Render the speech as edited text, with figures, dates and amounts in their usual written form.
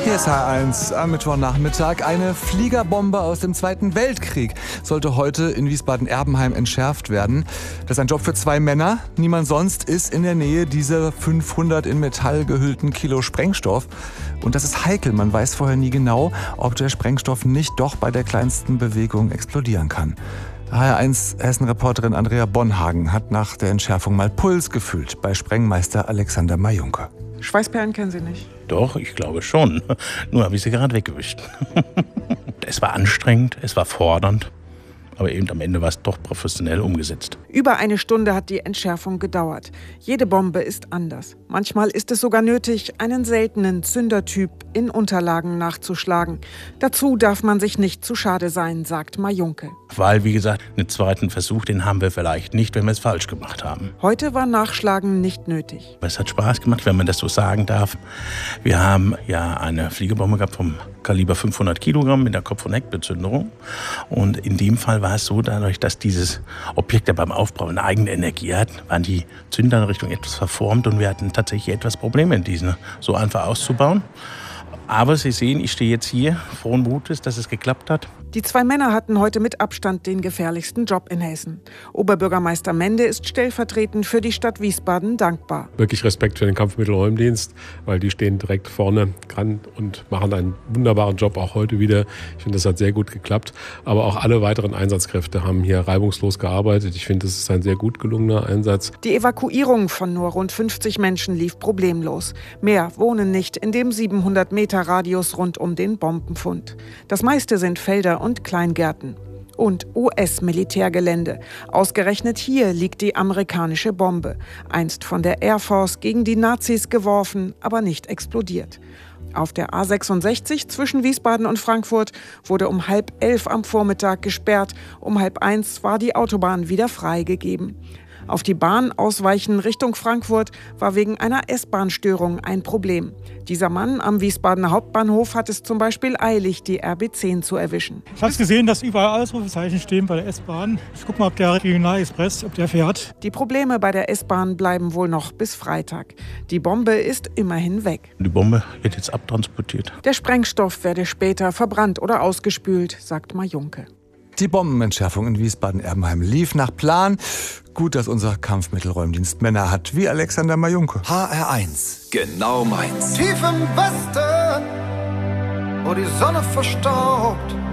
Hier ist H1 am Mittwochnachmittag. Eine Fliegerbombe aus dem Zweiten Weltkrieg sollte heute in Wiesbaden-Erbenheim entschärft werden. Das ist ein Job für 2 Männer. Niemand sonst ist in der Nähe dieser 500 in Metall gehüllten Kilo Sprengstoff. Und das ist heikel. Man weiß vorher nie genau, ob der Sprengstoff nicht doch bei der kleinsten Bewegung explodieren kann. HR1 Hessen-Reporterin Andrea Bonhagen hat nach der Entschärfung mal Puls gefühlt bei Sprengmeister Alexander Majunke. Schweißperlen kennen Sie nicht? Doch, ich glaube schon. Nur habe ich sie gerade weggewischt. Es war anstrengend, es war fordernd. Aber eben am Ende war es doch professionell umgesetzt. Über eine Stunde hat die Entschärfung gedauert. Jede Bombe ist anders. Manchmal ist es sogar nötig, einen seltenen Zündertyp in Unterlagen nachzuschlagen. Dazu darf man sich nicht zu schade sein, sagt Majunke. Weil, wie gesagt, einen zweiten Versuch, den haben wir vielleicht nicht, wenn wir es falsch gemacht haben. Heute war Nachschlagen nicht nötig. Es hat Spaß gemacht, wenn man das so sagen darf. Wir haben ja eine Fliegerbombe gehabt vom Kaliber 500 Kilogramm mit der Kopf- und Heckbezünderung. Und in dem Fall war es so, dadurch, dass dieses Objekt ja beim Aufbau eine eigene Energie hat, waren die Zünderrichtungen etwas verformt und wir hatten tatsächlich etwas Probleme, diese so einfach auszubauen. Aber Sie sehen, ich stehe jetzt hier, frohen Mutes, dass es geklappt hat. Die 2 Männer hatten heute mit Abstand den gefährlichsten Job in Hessen. Oberbürgermeister Mende ist stellvertretend für die Stadt Wiesbaden dankbar. Wirklich Respekt für den Kampfmittelräumdienst, weil die stehen direkt vorne dran und machen einen wunderbaren Job, auch heute wieder. Ich finde, das hat sehr gut geklappt. Aber auch alle weiteren Einsatzkräfte haben hier reibungslos gearbeitet. Ich finde, das ist ein sehr gut gelungener Einsatz. Die Evakuierung von nur rund 50 Menschen lief problemlos. Mehr wohnen nicht in dem 700 Meter Radius rund um den Bombenfund. Das meiste sind Felder und Kleingärten. Und US-Militärgelände. Ausgerechnet hier liegt die amerikanische Bombe. Einst von der Air Force gegen die Nazis geworfen, aber nicht explodiert. Auf der A66 zwischen Wiesbaden und Frankfurt wurde um 10:30 am Vormittag gesperrt. Um 12:30 war die Autobahn wieder freigegeben. Auf die Bahn ausweichen Richtung Frankfurt war wegen einer S-Bahn-Störung ein Problem. Dieser Mann am Wiesbadener Hauptbahnhof hat es zum Beispiel eilig, die RB10 zu erwischen. Ich habe gesehen, dass überall Ausrufezeichen stehen bei der S-Bahn. Ich gucke mal, ob der Regionalexpress, ob der fährt. Die Probleme bei der S-Bahn bleiben wohl noch bis Freitag. Die Bombe ist immerhin weg. Die Bombe wird jetzt abtransportiert. Der Sprengstoff werde später verbrannt oder ausgespült, sagt Majunke. Die Bombenentschärfung in Wiesbaden-Erbenheim lief nach Plan. Gut, dass unser Kampfmittelräumdienst Männer hat, wie Alexander Majunke. HR1, genau meins. Tief im Westen, wo die Sonne verstaubt,